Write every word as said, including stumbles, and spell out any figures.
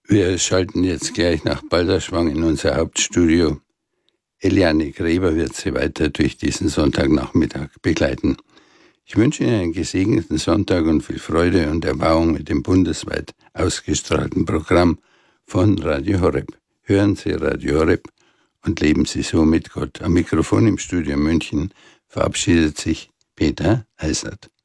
Wir schalten jetzt gleich nach Balderschwang in unser Hauptstudio. Eliane Gräber wird Sie weiter durch diesen Sonntagnachmittag begleiten. Ich wünsche Ihnen einen gesegneten Sonntag und viel Freude und Erbauung mit dem bundesweit ausgestrahlten Programm von Radio Horeb. Hören Sie Radio Horeb und leben Sie so mit Gott. Am Mikrofon im Studio München verabschiedet sich Peter Eisert.